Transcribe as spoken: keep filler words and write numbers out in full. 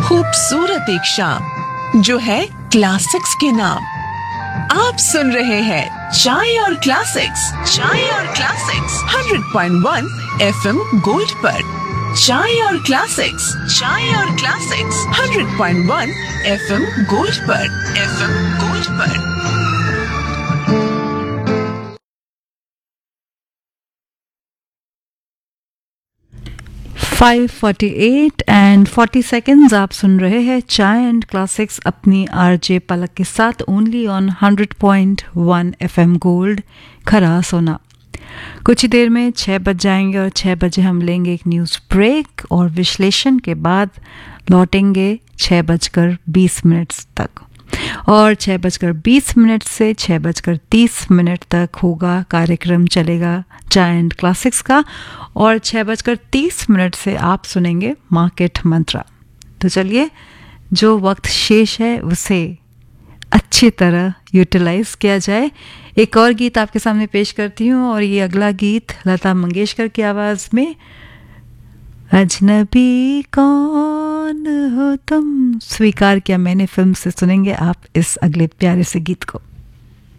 खूबसूरत एक शाम जो है क्लासिक्स के नाम। आप सुन रहे हैं चाय और क्लासिक्स, चाय और classics hundred point one FM gold पर। चाय और क्लासिक्स, चाय और classics hundred point one FM gold पर, एफएम गोल्ड पर। Five forty eight and forty seconds आप सुन रहे हैं चाय एंड क्लासिक्स अपनी आरजे पलक के साथ only on hundred point one FM gold खरा सोना। कुछ ही देर में छः बज जाएंगे और छः बजे हम लेंगे एक न्यूज़ ब्रेक और विश्लेषण के बाद लौटेंगे छः बजकर बीस मिनट तक। और छः बजकर बीस मिनट से छः बजकर तीस मिनट तक होगा कार्यक्रम चलेगा चाय एंड क्लासिक्स का। और छः बजकर तीस मिनट से आप सुनेंगे मार्केट मंत्रा। तो चलिए जो वक्त शेष है उसे अच्छी तरह यूटिलाइज किया जाए। एक और गीत आपके सामने पेश करती हूँ और ये अगला गीत लता मंगेशकर की आवाज़ में अजनबी कौन हो तुम स्वीकार किया मैंने फिल्म से सुनेंगे आप इस अगले प्यारे से गीत को।